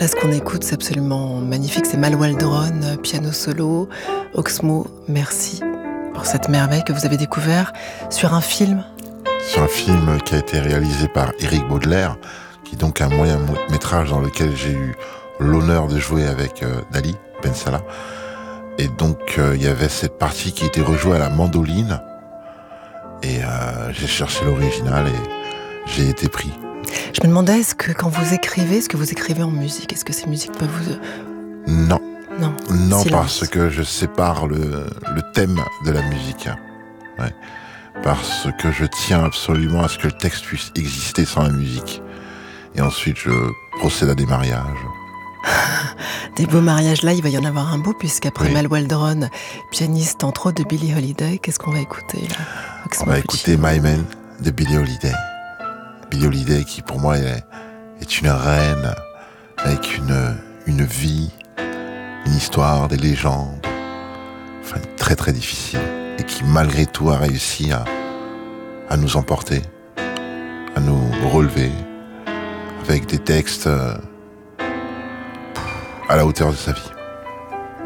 Là, ce qu'on écoute, c'est absolument magnifique. C'est Mal Waldron, piano solo. Oxmo, merci pour cette merveille que vous avez découvert sur un film. Sur un film qui a été réalisé par Éric Baudelaire, qui est donc un moyen métrage dans lequel j'ai eu l'honneur de jouer avec Dali Ben Salah. Et donc, il y avait cette partie qui était rejouée à la mandoline. Et j'ai cherché l'original et j'ai été pris. Je me demandais, est-ce que quand vous écrivez, est-ce que vous écrivez en musique? Est-ce que ces musiques peuvent vous... Non. Non, Silence. parce que je sépare le thème de la musique. Ouais. Parce que je tiens absolument à ce que le texte puisse exister sans la musique. Et ensuite, je procède à des mariages. Des beaux mariages, là, il va y en avoir un beau, puisqu'après Oui. Mal Waldron, pianiste entre autres de Billie Holiday, qu'est-ce qu'on va écouter là? On va écouter My Man de Billie Holiday. Billie Holiday qui pour moi est une reine avec une vie, une histoire, des légendes, enfin très très difficile, et qui malgré tout a réussi à nous emporter, à nous relever, avec des textes à la hauteur de sa vie.